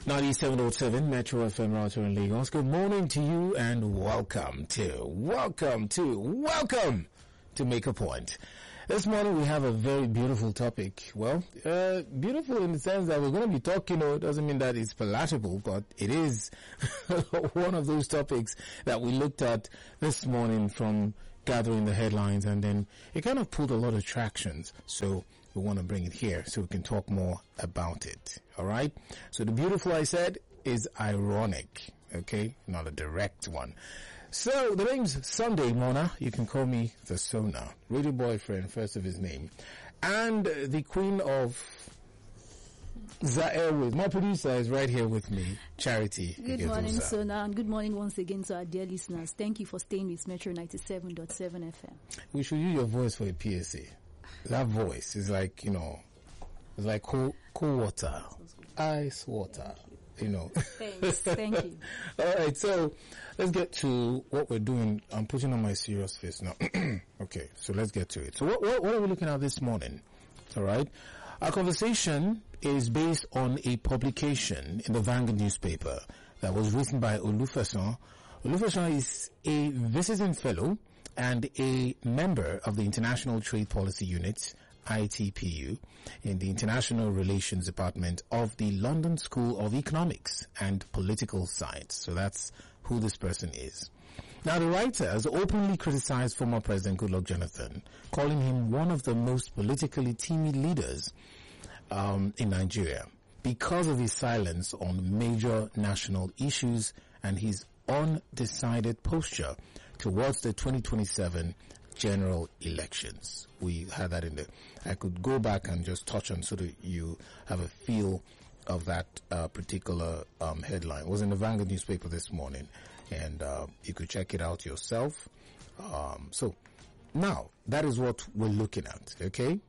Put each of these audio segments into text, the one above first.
97.7 Metro FM Router in Lagos. Good morning to you and welcome to Make a Point. This morning we have a very beautiful topic. Well, beautiful in the sense that we're going to be talking, it doesn't mean that it's palatable, but it is one of those topics that we looked at this morning from gathering the headlines, and then it kind of pulled a lot of tractions. So we want to bring it here so we can talk more about it. All right. So the beautiful, I said, is ironic. Okay. Not a direct one. So the name's Sunday Mona. You can call me the Sona. Radio boyfriend, first of his name. And the queen of Zaire. My producer is right here with me, Charity. Good morning, Sona, and good morning once again to our dear listeners. Thank you for staying with Metro 97.7 FM. We should use your voice for a PSA. That voice is like, it's like cool water, ice water, Thanks. Thank you. All right, so let's get to what we're doing. I'm putting on my serious face now. Okay, so let's get to it. So what are we looking at this morning? All right. Our conversation is based on a publication in the Vanguard newspaper that was written by Olufesan. Olufesan is a visiting fellow and a member of the International Trade Policy Unit, ITPU, in the International Relations Department of the London School of Economics and Political Science. So that's who this person is. Now, the writer has openly criticized former President Goodluck Jonathan, calling him one of the most politically timid leaders in Nigeria because of his silence on major national issues and his undecided posture towards the 2027 general elections. We had that in there. I could go back and just touch on so that you have a feel of that particular headline. It was in the Vanguard newspaper this morning, and you could check it out yourself. So now that is what we're looking at, okay?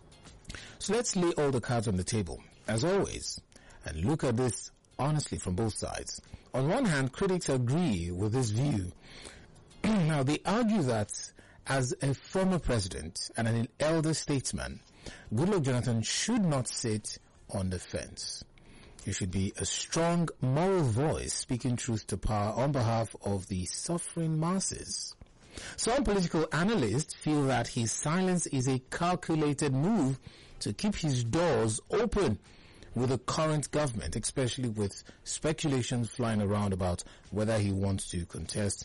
So let's lay all the cards on the table, as always, and look at this honestly from both sides. On one hand, critics agree with this view. Now, they argue that as a former president and an elder statesman, Goodluck Jonathan should not sit on the fence. He should be a strong moral voice speaking truth to power on behalf of the suffering masses. Some political analysts feel that his silence is a calculated move to keep his doors open with the current government, especially with speculations flying around about whether he wants to contest